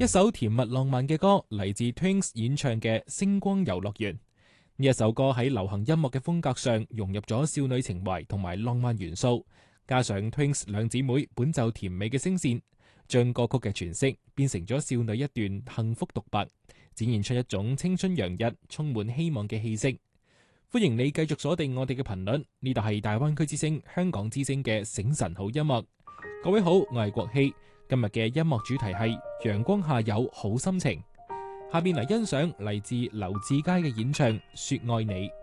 一首甜蜜浪漫嘅歌，嚟自 Twins 演唱嘅《星光遊樂園》。呢一首歌喺流行音樂嘅風格上融入咗少女情懷同埋浪漫元素，加上 Twins 兩姊妹本就甜美嘅聲線，將歌曲嘅詮釋變成咗少女一段幸福獨白，展現出一種青春洋溢、充滿希望嘅氣息。歡迎你繼續鎖定我哋嘅頻率，呢度係大灣區之聲、香港之聲嘅醒神好音樂。各位好，我係國希。今日嘅音樂主題係陽光下有好心情。下面嚟欣賞嚟自劉志佳嘅演唱《說愛你》。